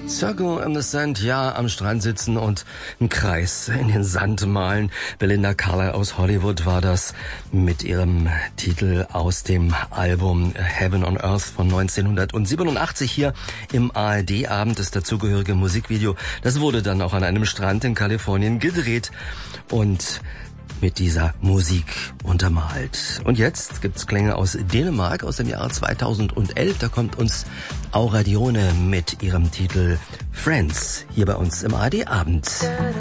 Circle in the Sand, ja, am Strand sitzen und einen Kreis in den Sand malen. Belinda Carlisle aus Hollywood war das mit ihrem Titel aus dem Album Heaven on Earth von 1987 hier im ARD-Abend. Das dazugehörige Musikvideo, das wurde dann auch an einem Strand in Kalifornien gedreht und mit dieser Musik untermalt. Und jetzt gibt's Klänge aus Dänemark aus dem Jahr 2011. Da kommt uns Aura Dione mit ihrem Titel Friends hier bei uns im ARD-Abend.